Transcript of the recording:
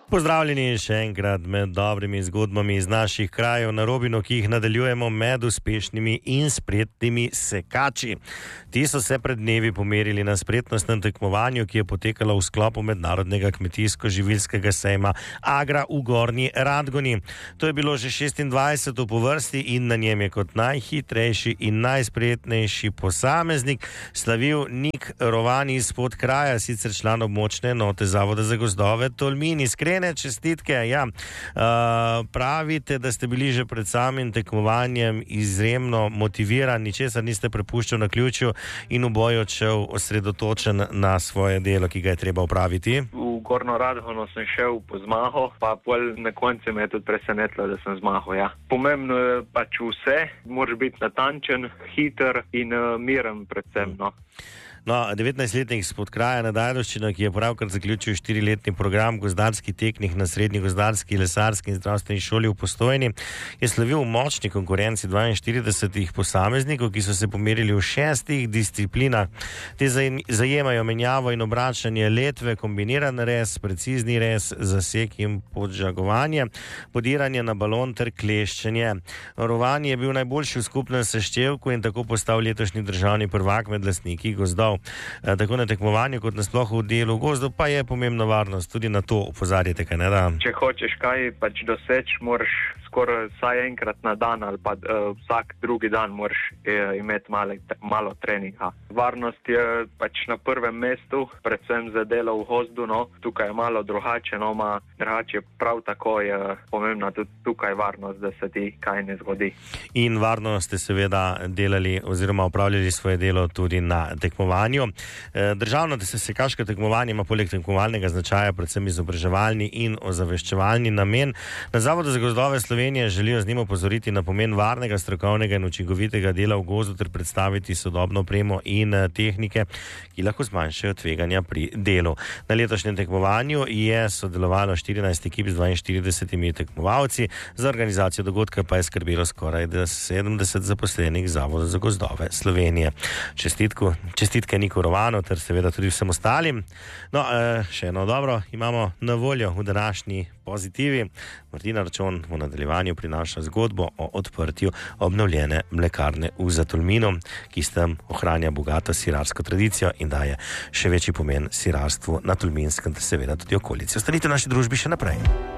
Pozdravljeni še enkrat med dobrimi zgodbami iz naših krajev na Robinu, ki jih nadaljujemo med uspešnimi in spretnimi sekači. Ti so se pred dnevi pomerili na spretnostnem tekmovanju, ki je potekalo v sklopu mednarodnega kmetijsko-živilskega sejma Agra v Gornji Radgoni. To je bilo že 26. po vrsti in na njem je kot najhitrejši in najspretnejši posameznik slavil Nik Rovan iz Podkraja, sicer član območne enote Zavoda za gozdove Tolmin. Iskrene čestitke. Ja. Pravite, da ste bili že pred samim tekmovanjem izjemno motivirani, ničesar niste prepuščali naključju in v boju odšel osredotočen na svoje delo, ki ga je treba opraviti. V Gornjo Radgono sem šel po zmago, pa pol na koncu me je tudi presenetilo, da sem zmagal. Ja. Pomembno je pač vse, moraš biti natančen, hiter in miren predvsem. No, 19-letnik iz Podkraja nad Ajdovščino, ki je pravkar zaključil 4-letni program gozdarski tehnik na Srednji gozdarski, lesarski in zdravstveni šoli v Postojni, je slavil v močni konkurenci 42 posameznikov, ki so se pomerili v 6 disciplinah. Te zajemajo menjavo in obračanje letve, kombiniran rez, precizni rez, zasek in podžagovanje, podiranje na balon ter kleščenje. Rovan je bil najboljši v skupnem seštevku in tako postal letošnji državni prvak med lastniki gozdov. Tako na tekmovanju kot nasploh v delu gozdu pa je pomembna varnost. Tudi na to opozarjate, kaj ne da? Če hočeš kaj pač doseči, moraš skoraj vsaj enkrat na dan ali pa vsak drugi dan moraš imeti malo treninga. Varnost je pač na prvem mestu, predvsem za delo v gozdu, tukaj je malo drugače, drugače prav tako je pomembna tudi tukaj varnost, da se ti kaj ne zgodi. In varno ste seveda delali oziroma opravljali svoje delo tudi na tekmovanju. Državno sekaško tekmovanje ima poleg tekmovalnega značaja predvsem izobraževalni in ozaveščevalni namen. Na Zavodu za gozdove Slovenije želijo z njim opozoriti na pomen varnega, strokovnega in učinkovitega dela v gozdu ter predstaviti sodobno opremo in tehnike, ki lahko zmanjšajo tveganja pri delu. Na letošnjem tekmovanju je sodelovalo 14 ekip z 42 tekmovalci, za organizacijo dogodka pa je skrbelo skoraj 70 zaposlenih Zavoda za gozdove Slovenije. Čestitke Niku Rovanu ter seveda tudi vsem ostalim. No, še eno dobro imamo na voljo v današnji Pozitivi. Martina Račon v nadaljevanju prinaša zgodbo o odprtju obnovljene mlekarne v Zatolminu, ki s tem ohranja bogato sirarsko tradicijo in daje še večji pomen sirarstvu na Tolminskem ter seveda tudi okolici. Ostanite v naši družbi še naprej.